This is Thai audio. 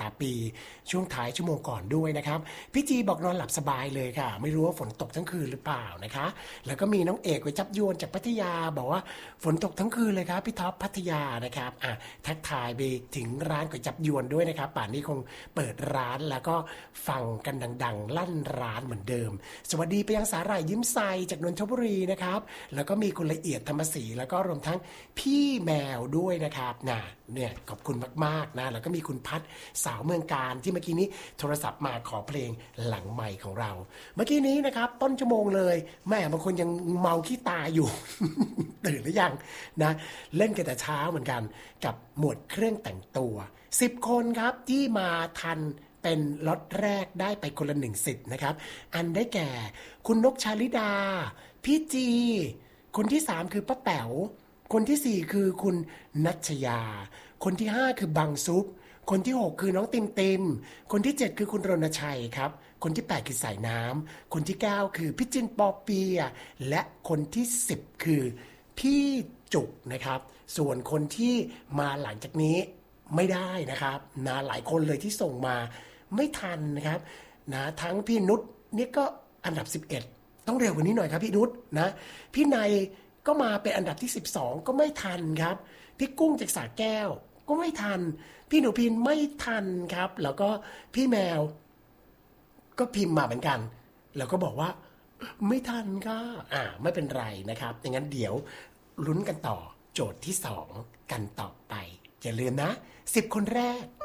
ตาปีช่วงท้ายชั่วโมงก่อนด้วยนะครับพี่จีบอกนอนหลับสบายเลยค่ะไม่รู้ว่าฝนตกทั้งคืนหรือเปล่านะคะแล้วก็มีน้องเอกไว้จับยวนจากพัทยาบอกว่าฝนตกทั้งคืนเลยครับพี่ท็อปพัทยานะครับทักทายไปถึงร้านก๋วยจับยวนด้วยนะครับป่านนี้คงเปิดร้านแล้วก็ฟังกันดังๆลั่นร้านเหมือนเดิมสวัสดีไปยังสาหร่ายยิ้มใสจากนนทบุรีนะครับแล้วก็มีคุณละเอียดธรรมศรีแล้วก็รวมทั้งพี่แมวด้วยนะครับเนี่ยขอบคุณมากๆนะแล้วก็มีคุณพัดสาวเมืองการที่เมื่อกี้นี้โทรศัพท์มาขอเพลงหลังไมค์ของเราเมื่อกี้นี้นะครับต้นชั่วโมงเลยแม่บางคนยังเมาขี้ตาอยู่ ตื่นหรือยังนะเล่นกันแต่เช้าเหมือนกันกับหมวดเครื่องแต่งตัว10คนครับที่มาทันเป็นล็อตแรกได้ไปคนละ1สิทธิ์นะครับอันได้แก่คุณนกชาลิดาพี่จีคนที่3คือป้าแป๋วคนที่4คือคุณนัชยาคนที่5คือบังซุปคนที่6คือน้องติมติมคนที่7คือคุณรณชัยครับคนที่8คือสายน้ำคนที่9คือพี่จินปอเปียและคนที่10คือพี่จุกนะครับส่วนคนที่มาหลังจากนี้ไม่ได้นะครับนะหลายคนเลยที่ส่งมาไม่ทันนะครับนะทั้งพี่นุชนี่ก็อันดับ11ต้องเร็วกว่านี้หน่อยครับพี่นุชนะพี่นายก็มาเป็นอันดับที่12ก็ไม่ทันครับพี่กุ้งจากสระแก้วก็ไม่ทันพี่หนูพินไม่ทันครับแล้วก็พี่แมวก็พิมพ์มาเหมือนกันแล้วก็บอกว่าไม่ทันค่ะไม่เป็นไรนะครับอย่างนั้นเดี๋ยวลุ้นกันต่อโจทย์ที่2กันต่อไปอย่าลืมนะ10คนแรก